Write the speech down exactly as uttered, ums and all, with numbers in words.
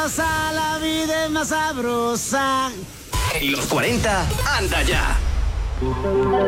sabrosa, la vida es más sabrosa. En los cuarenta, anda ya.